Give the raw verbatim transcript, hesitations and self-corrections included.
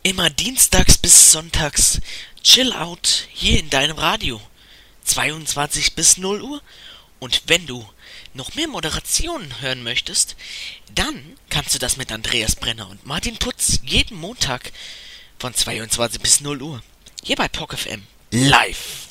Immer dienstags bis sonntags Chill Out hier in deinem Radio. zweiundzwanzig bis null Uhr. Und wenn du noch mehr Moderationen hören möchtest, dann kannst du das mit Andreas Brenner und Martin Putz jeden Montag von zweiundzwanzig bis null Uhr. Hier bei P O C F M. Live.